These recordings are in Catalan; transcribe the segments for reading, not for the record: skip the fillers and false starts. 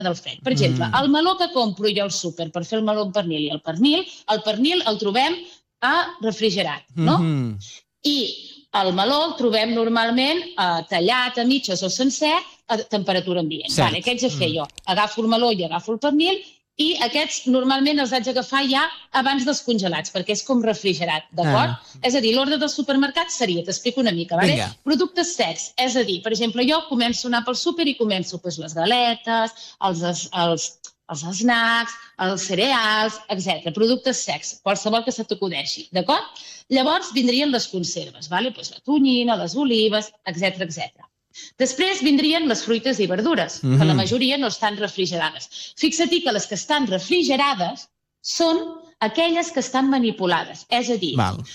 del fred. Per exemple, el meló que compro jo al súper per fer el meló amb pernil i el pernil el trobem refrigerat, no? I el meló el trobem normalment tallat a mitges o sencer a temperatura ambient. Vale, què haig de fer jo? Agafo el meló i agafo el pernil i aquests normalment els haig d'agafar ja abans dels congelats, perquè és com refrigerat, d'acord? És a dir, l'ordre del supermercat seria, t'explico una mica, vale? Productes secs, és a dir, per exemple, jo començo a anar pel súper i començo les galetes, els snacks, els cereals, etc. Productes secs, qualsevol que se t'acudeixi, d'acord? Llavors vindrien les conserves, vale? La tonyina, les olives, etc etc. Després vindrien les fruites i verdures, que la majoria no estan refrigerades. Fixa't que les que estan refrigerades són aquelles que estan manipulades, és a dir,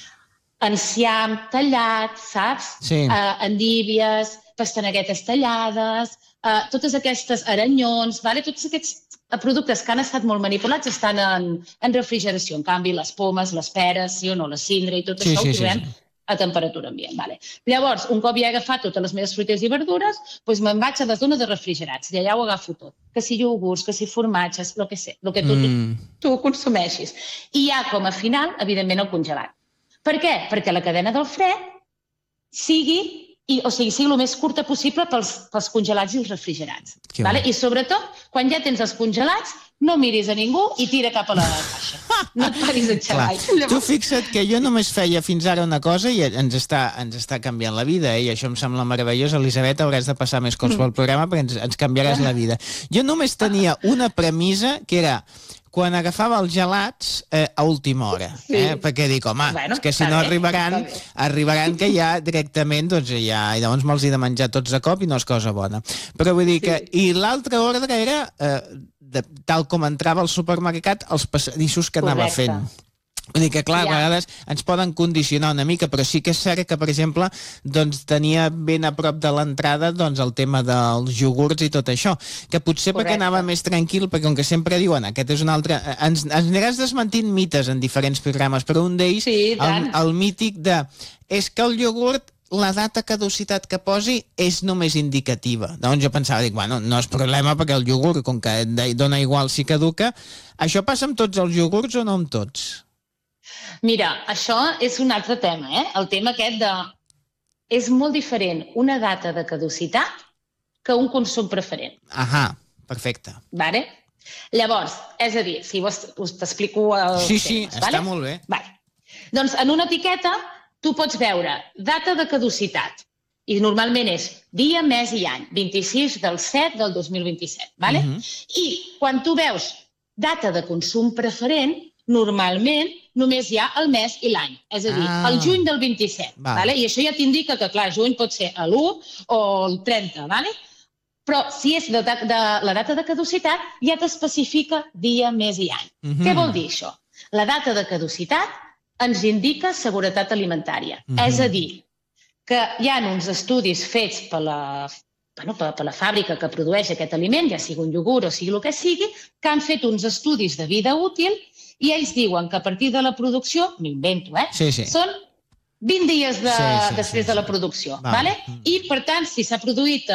enciam tallat, saps? Endívies, pastaneguetes tallades, totes aquestes aranyons, tots aquests productes que han estat molt manipulats estan en refrigeració. En canvi, les pomes, les peres, sí o no, la cindra i tot això ho trobem a temperatura ambient. Llavors, un cop ja he agafat totes les meves fruites i verdures, me'n vaig a la zona de refrigerats i allà ho agafo tot. Que si iogurts, que si formatges, el que tu consumeixis. I ja com a final, evidentment, el congelat. Per què? Perquè la cadena del fred sigui el més curta possible pels congelats i els refrigerats. I sobretot, quan ja tens els congelats, no miris a ningú i tira cap a la caixa. No et paris a xavar. Tu fixa't que jo només feia fins ara una cosa i ens està canviant la vida, i això em sembla meravellós. Elisabet, hauràs de passar més cops pel programa perquè ens canviaràs la vida. Jo només tenia una premissa que era quan agafava els gelats a última hora, perquè dic, home, és que si no arribaran que ja directament, doncs ja, i llavors me'ls he de menjar tots de cop i no és cosa bona. Però vull dir que, i l'altre ordre era, tal com entrava al supermercat, els passadissos que anava fent. Vull dir que, clar, a vegades ens poden condicionar una mica, però sí que és cert que, per exemple, tenia ben a prop de l'entrada el tema dels iogurts i tot això, que potser perquè anava més tranquil, perquè com que sempre diuen, aquest és un altre... Ens aniràs desmentint mites en diferents programes, però un d'ells, el mític de... És que el iogurt, la data caducitat que posi és només indicativa. Llavors jo pensava, bueno, no és problema perquè el iogurt, com que dona igual si caduca, això passa amb tots els iogurts o no amb tots? Mira, això és un altre tema, el tema aquest de... És molt diferent una data de caducitat que un consum preferent. Perfecte. Llavors, és a dir, si vols t'explico els temes. Sí, està molt bé. Doncs en una etiqueta tu pots veure data de caducitat i normalment és dia, mes i any, 26 del 7 del 2027. I quan tu veus data de consum preferent, normalment només hi ha el mes i l'any, és a dir, el juny del 27. I això ja t'indica que, clar, juny pot ser l'1 o el 30, però si és la data de caducitat, ja t'especifica dia, mes i any. Què vol dir això? La data de caducitat ens indica seguretat alimentària. És a dir, que hi ha uns estudis fets per la fàbrica que produeix aquest aliment, ja sigui un iogurt o sigui el que sigui, que han fet uns estudis de vida útil i ells diuen que a partir de la producció, m'invento, són 20 dies després de la producció. I, per tant, si s'ha produït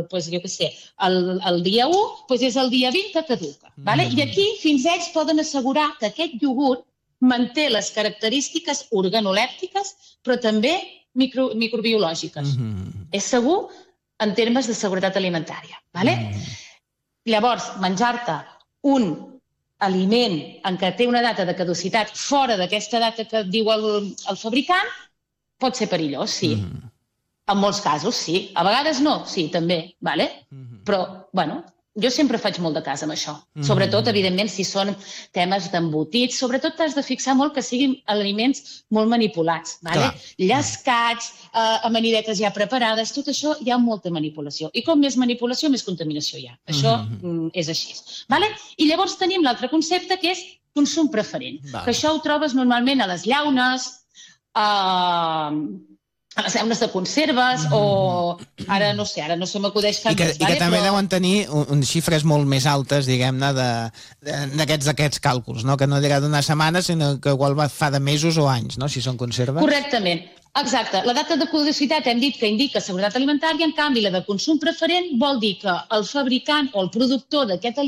el dia 1, és el dia 20 que caduca. I aquí fins ells poden assegurar que aquest iogurt manté les característiques organolèptiques, però també microbiològiques. És segur en termes de seguretat alimentària. Llavors, menjar-te un aliment en què té una data de caducitat fora d'aquesta data que diu el fabricant pot ser perillós, sí. En molts casos, sí. A vegades no, sí, també. Però, bueno, jo sempre faig molt de cas amb això. Sobretot, evidentment, si són temes d'embotits. Sobretot t'has de fixar molt que siguin aliments molt manipulats. Llescats, amanidetes ja preparades, tot això hi ha molta manipulació. I com més manipulació, més contaminació hi ha. Això és així. I llavors tenim l'altre concepte, que és consum preferent. Que això ho trobes normalment a les llaunes, a les llaunes de conserves o ara no sé m'acudeix cap més. I que també deuen tenir xifres molt més altes, diguem-ne, d'aquests càlculs, que no dirà d'una setmana, sinó que igual fa de mesos o anys, si són conserves. Correctament. Exacte. La data de caducitat hem dit que indica seguretat alimentària, en canvi la de consum preferent vol dir que el fabricant o el productor d'aquest